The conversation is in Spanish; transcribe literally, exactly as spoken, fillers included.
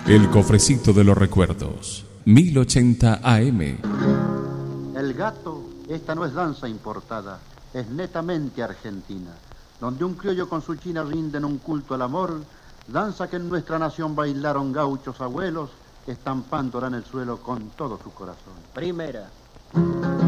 El cofrecito de los recuerdos. mil ochenta A M. El gato, esta no es danza importada, es netamente argentina, donde un criollo con su china rinden un culto al amor, danza que en nuestra nación bailaron gauchos abuelos, estampándola en el suelo con todo su corazón. Primera.